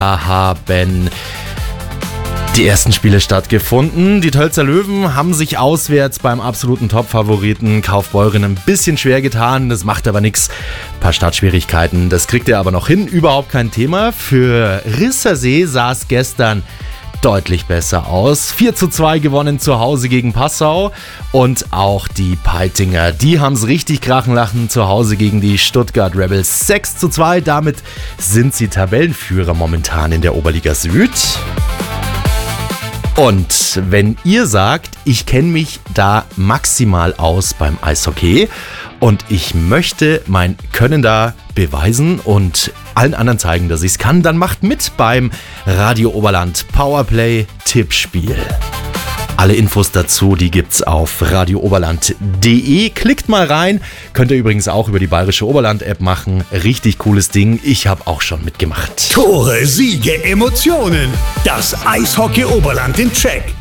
haben die ersten Spiele stattgefunden. Die Tölzer Löwen haben sich auswärts beim absoluten Top-Favoriten Kaufbeuren ein bisschen schwer getan. Das macht aber nichts. Ein paar Startschwierigkeiten, das kriegt er aber noch hin. Überhaupt kein Thema. Für Rissersee sah es gestern deutlich besser aus. 4:2 gewonnen zu Hause gegen Passau. Und auch die Peitinger, die haben es richtig krachen lassen zu Hause gegen die Stuttgart Rebels. 6:2, damit sind sie Tabellenführer momentan in der Oberliga Süd. Und wenn ihr sagt, ich kenne mich da maximal aus beim Eishockey und ich möchte mein Können da beweisen und allen anderen zeigen, dass ich es kann, dann macht mit beim Radio Oberland Powerplay Tippspiel. Alle Infos dazu, die gibt's auf radiooberland.de. Klickt mal rein. Könnt ihr übrigens auch über die Bayerische Oberland-App machen. Richtig cooles Ding. Ich habe auch schon mitgemacht. Tore, Siege, Emotionen. Das Eishockey Oberland in Check.